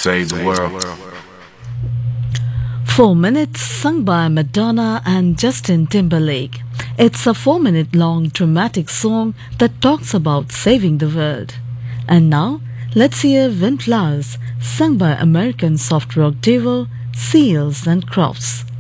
save the world. 4 minutes, sung by Madonna and Justin Timberlake. It's a 4-minute long dramatic song that talks about saving the world. And now, let's hear Windflowers, sung by American soft rock duo Seals and Crofts.